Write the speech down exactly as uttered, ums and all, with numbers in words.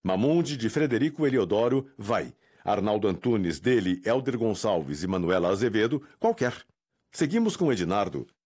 Mamundi, de Frederico Eliodoro, vai. Arnaldo Antunes, dele, Hélder Gonçalves e Manuela Azevedo, qualquer. Seguimos com Edinardo.